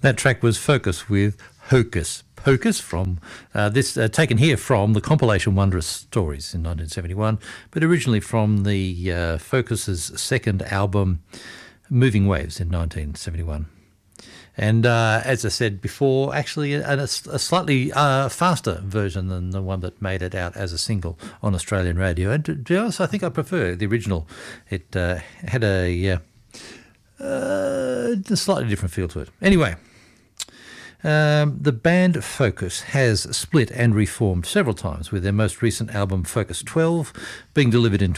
That track was Focus with Hocus Pocus from taken here from the compilation Wondrous Stories in 1971, but originally from the Focus's second album Moving Waves in 1971. And as I said before, actually a slightly faster version than the one that made it out as a single on Australian radio. And to be honest, I think I prefer the original. It had a slightly different feel to it. Anyway, the band Focus has split and reformed several times, with their most recent album Focus 12 being delivered in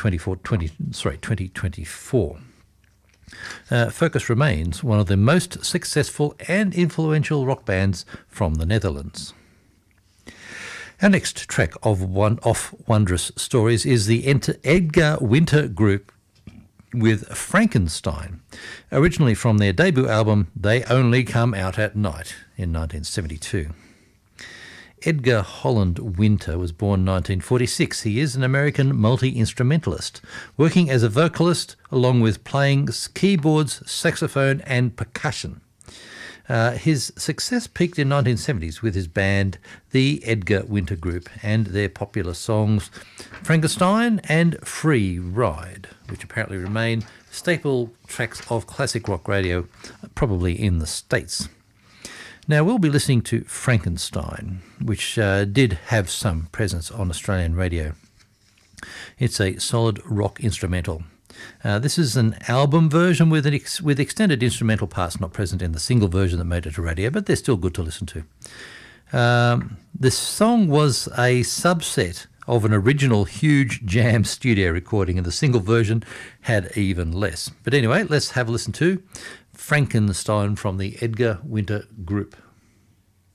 2024. Focus remains one of the most successful and influential rock bands from the Netherlands. Our next track of Wondrous Stories is the Edgar Winter Group with Frankenstein, originally from their debut album They Only Come Out at Night in 1972. Edgar Holland Winter was born in 1946. He is an American multi-instrumentalist, working as a vocalist along with playing keyboards, saxophone and percussion. His success peaked in 1970s with his band, the Edgar Winter Group, and their popular songs Frankenstein and Free Ride, which apparently remain staple tracks of classic rock radio, probably in the States. Now, we'll be listening to Frankenstein, which did have some presence on Australian radio. It's a solid rock instrumental. This is an album version with extended instrumental parts not present in the single version that made it to radio, but they're still good to listen to. This song was a subset of an original huge jam studio recording, and the single version had even less. But anyway, let's have a listen to Frankenstein from the Edgar Winter Group.